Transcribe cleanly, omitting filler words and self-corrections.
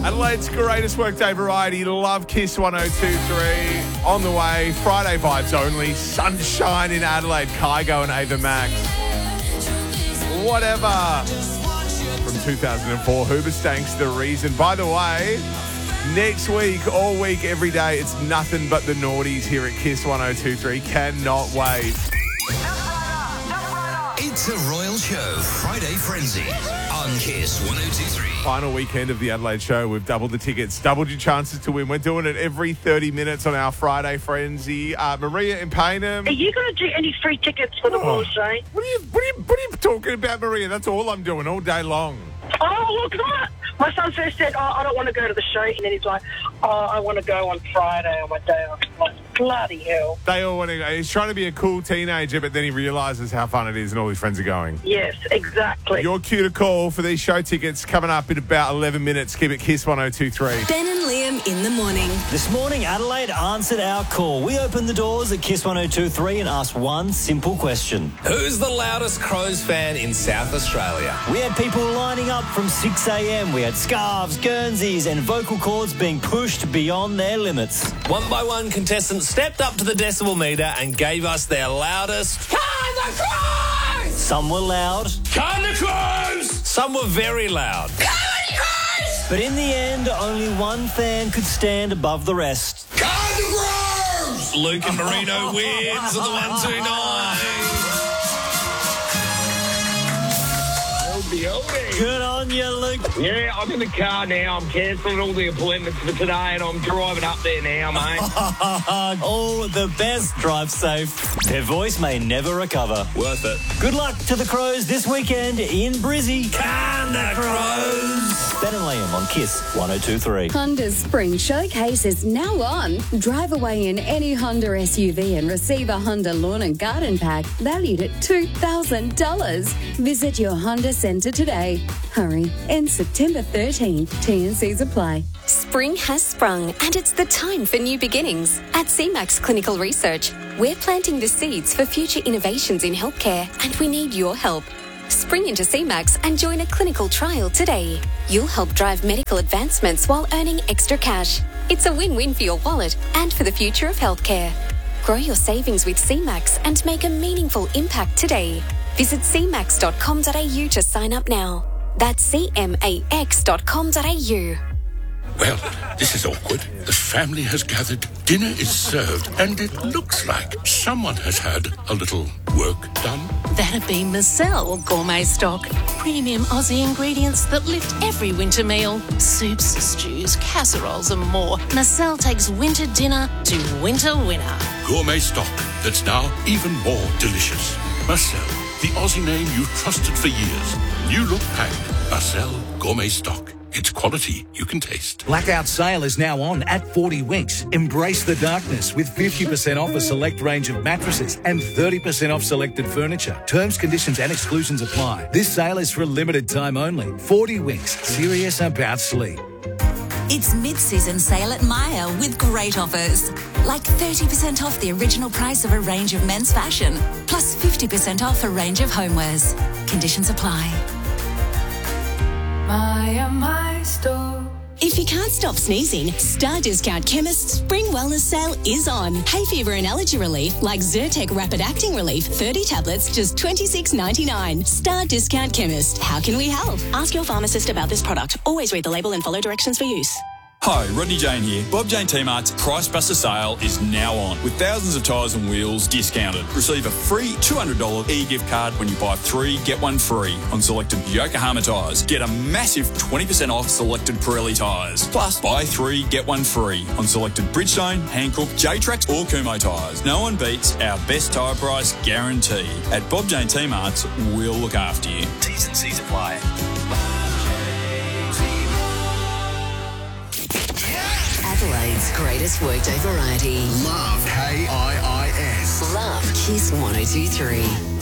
Adelaide's greatest workday variety. Love Kiss 102.3. On the way, Friday vibes only. Sunshine in Adelaide. Kygo and Ava Max. Whatever. From 2004, Hoobastank's The Reason. By the way, next week, all week, every day, it's nothing but the naughties here at Kiss 102.3. Cannot wait. It's a Royal Show Friday Frenzy on Kiss 102.3. Final weekend of the Adelaide show. We've doubled the tickets, doubled your chances to win. We're doing it every 30 minutes on our Friday Frenzy. Maria in Payneham. Are you going to do any free tickets for the Royal Show? What are you talking about, Maria? That's all I'm doing all day long. Oh, look, my son first said, I don't want to go to the show. And then he's like, I want to go on Friday on my day off. I'm like, bloody hell. They all want to go. He's trying to be a cool teenager, but then he realises how fun it is and all his friends are going. Yes, exactly. Your cue to call for these show tickets coming up in about 11 minutes. Keep it Kiss 102.3. Ben and Liam in the morning. This morning, Adelaide answered our call. We opened the doors at Kiss 102.3 and asked one simple question. Who's the loudest Crows fan in South Australia? We had people lining up from 6 a.m. We had scarves, Guernseys and vocal cords being pushed beyond their limits. One by one, contestants stepped up to the decibel meter and gave us their loudest... Can the Crows! Some were loud. Can the Crows! Some were very loud. Can the Crows! But in the end, only one fan could stand above the rest. Can the Crows! Luke and Marino wins on the 129. Good on you, Luke. Yeah, I'm in the car now. I'm cancelling all the appointments for today and I'm driving up there now, mate. All the best. Drive safe. Their voice may never recover. Worth it. Good luck to the Crows this weekend in Brizzy. Can the Crows! Ben and Liam on Kiss 102.3. Honda's Spring Showcase is now on. Drive away in any Honda SUV and receive a Honda Lawn and Garden Pack valued at $2,000. Visit your Honda Centre today. Hurry. Ends September 13th. T&Cs apply. Spring has sprung and it's the time for new beginnings. At CMAX Clinical Research, we're planting the seeds for future innovations in healthcare and we need your help. Spring into CMAX and join a clinical trial today. You'll help drive medical advancements while earning extra cash. It's a win-win for your wallet and for the future of healthcare. Grow your savings with CMAX and make a meaningful impact today. Visit cmax.com.au to sign up now. That's cmax.com.au. Well, this is awkward. The family has gathered, dinner is served, and it looks like someone has had a little work done. That'd be Marcel Gourmet Stock. Premium Aussie ingredients that lift every winter meal. Soups, stews, casseroles and more. Marcel takes winter dinner to winter winner. Gourmet stock that's now even more delicious. Marcel, the Aussie name you've trusted for years. New look pack. Marcel Gourmet Stock. It's quality you can taste. Blackout sale is now on at 40 Winks. Embrace the darkness with 50% off a select range of mattresses and 30% off selected furniture. Terms, conditions and exclusions apply. This sale is for a limited time only. 40 Winks. Serious about sleep. It's mid-season sale at Myer with great offers. Like 30% off the original price of a range of men's fashion, plus 50% off a range of homewares. Conditions apply. My store. If you can't stop sneezing, Star Discount Chemist's Spring Wellness Sale is on. Hay fever and allergy relief like Zyrtec Rapid Acting Relief, 30 tablets, just $26.99. Star Discount Chemist. How can we help? Ask your pharmacist about this product. Always read the label and follow directions for use. Hi, Rodney Jane here. Bob Jane T-Mart's Price Buster sale is now on with thousands of tyres and wheels discounted. Receive a free $200 e-gift card when you buy 3, get 1 free on selected Yokohama tyres. Get a massive 20% off selected Pirelli tyres. Plus, buy 3, get 1 free on selected Bridgestone, Hankook, J-Trax or Kumho tyres. No one beats our best tyre price guarantee. At Bob Jane T-Mart's, we'll look after you. T's and C's apply. Adelaide's greatest workday variety. Love KIIS. Love Kiss 102.3.